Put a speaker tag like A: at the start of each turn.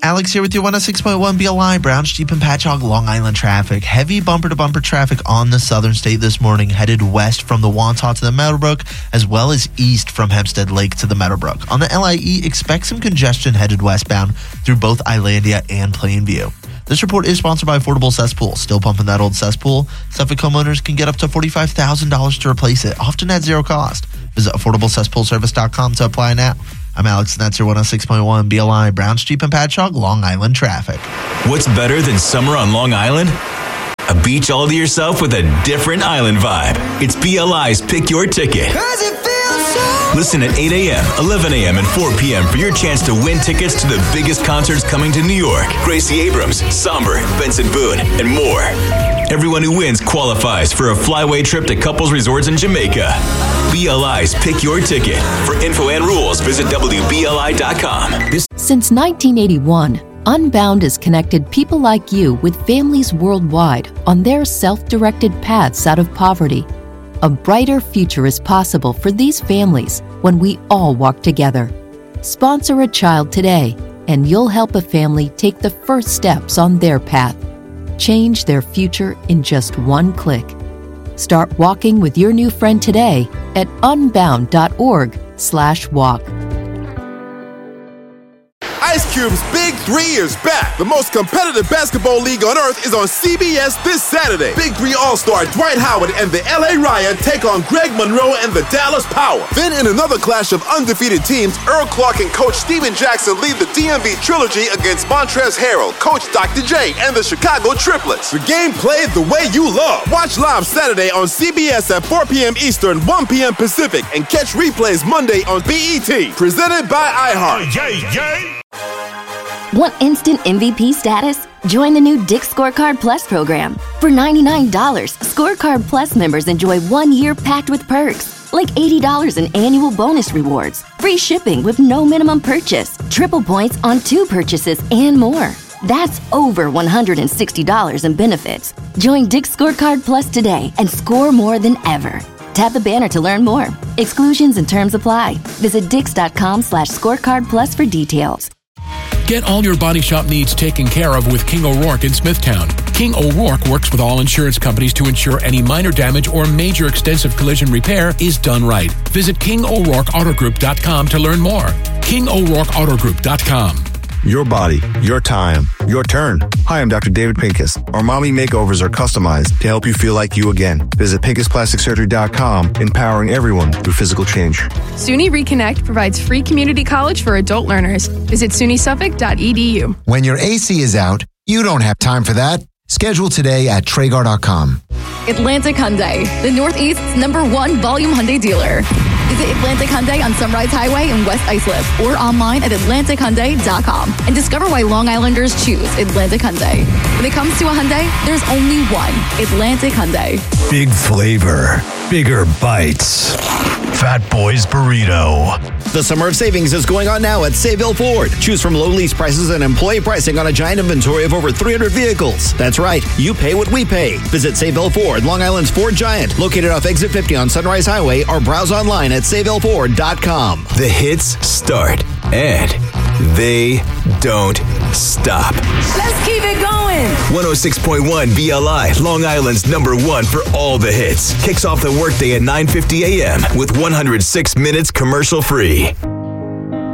A: Alex here with you, 106.1 BLI, Browns, Jeep, and Patchogue, Long Island traffic. Heavy bumper-to-bumper traffic on the southern state this morning, headed west from the Wantagh to the Meadowbrook, as well as east from Hempstead Lake to the Meadowbrook. On the LIE, expect some congestion headed westbound through both Islandia and Plainview. This report is sponsored by Affordable Cesspool. Still pumping that old cesspool? Suffolk homeowners can get up to $45,000 to replace it, often at zero cost. Visit AffordableCesspoolService.com to apply now. I'm Alex, and that's your 106.1 BLI, Browns, Jeep, and Patchogue, Long Island traffic.
B: What's better than summer on Long Island? A beach all to yourself with a different island vibe. It's BLI's Pick Your Ticket. Listen at 8 a.m., 11 a.m., and 4 p.m. for your chance to win tickets to the biggest concerts coming to New York. Gracie Abrams, Somber, Benson Boone, and more. Everyone who wins qualifies for a flyaway trip to Couples Resorts in Jamaica. BLI's Pick Your Ticket. For info and rules, visit WBLI.com.
C: Since 1981, Unbound has connected people like you with families worldwide on their self-directed paths out of poverty. A brighter future is possible for these families when we all walk together. Sponsor a child today, and you'll help a family take the first steps on their path. Change their future in just one click. Start walking with your new friend today at unbound.org/walk.
D: Ice Cube's Big 3 is back. The most competitive basketball league on earth is on CBS this Saturday. Big 3 All-Star Dwight Howard and the LA Riot take on Greg Monroe and the Dallas Power. Then in another clash of undefeated teams, Earl Clark and Coach Steven Jackson lead the DMV Trilogy against Montrezl Harrell, Coach Dr. J, and the Chicago Triplets. The game played the way you love. Watch live Saturday on CBS at 4 p.m. Eastern, 1 p.m. Pacific, and catch replays Monday on BET. Presented by iHeart.
E: Want instant MVP status? Join the new Dick's Scorecard Plus program. For $99, Scorecard Plus members enjoy 1 year packed with perks, like $80 in annual bonus rewards, free shipping with no minimum purchase, triple points on 2 purchases, and more. That's over $160 in benefits. Join Dick's Scorecard Plus today and score more than ever. Tap the banner to learn more. Exclusions and terms apply. Visit dix.com/scorecard plus for details.
F: Get all your body shop needs taken care of with King O'Rourke in Smithtown. King O'Rourke works with all insurance companies to ensure any minor damage or major extensive collision repair is done right. Visit KingO'RourkeAutoGroup.com to learn more. KingO'RourkeAutoGroup.com.
G: Your body, your time, your turn. Hi, I'm Dr. David Pincus. Our mommy makeovers are customized to help you feel like you again. Visit PincusPlasticSurgery.com, empowering everyone through physical change.
H: SUNY Reconnect provides free community college for adult learners. Visit SUNYSuffolk.edu.
I: When your AC is out, you don't have time for that. Schedule today at Traeger.com.
J: Atlantic Hyundai, the Northeast's #1 volume Hyundai dealer. Visit Atlantic Hyundai on Sunrise Highway in West Islip or online at AtlanticHyundai.com and discover why Long Islanders choose Atlantic Hyundai. When it comes to a Hyundai, there's only one, Atlantic Hyundai.
K: Big flavor, bigger bites. Fat Boys Burrito.
L: The summer of savings is going on now at Sayville Ford. Choose from low lease prices and employee pricing on a giant inventory of over 300 vehicles. That's right, you pay what we pay. Visit Sayville Ford, Long Island's Ford Giant, located off Exit 50 on Sunrise Highway, or browse online at SayvilleFord.com.
B: The hits start, and they don't stop.
M: Let's keep it going.
B: 106.1 BLI, Long Island's #1 for all the hits. Kicks off the workday at 9:50 a.m. with 106 minutes commercial free.